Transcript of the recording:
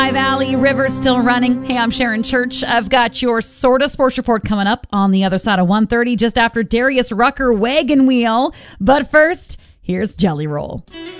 High Valley River still running. Hey, I'm Sharon Church. I've got your Sorta Sports Report coming up on the other side of 1:30, just after Darius Rucker Wagon Wheel. But first, here's Jelly Roll.